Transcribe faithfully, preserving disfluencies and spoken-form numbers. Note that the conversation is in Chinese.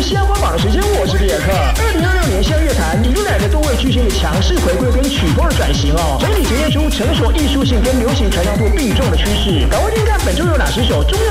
西洋播榜的时间，我是比尔克。二零二六年西洋乐坛迎来了多位巨星的强势回归跟曲风的转型哦，整体呈现出成熟艺术性跟流行传唱度并重的趋势。赶快听看本周有哪十首重要